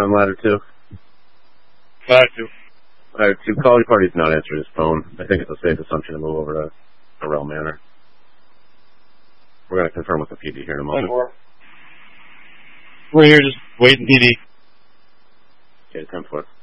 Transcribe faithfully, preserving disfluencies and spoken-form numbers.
on ladder two? Ladder two. Ladder two. Calling party's not answering his phone. I think it's a safe assumption to move over to Arrel Manor. We're going to confirm with the P D here in a moment. We're here just waiting P D. Okay, ten four.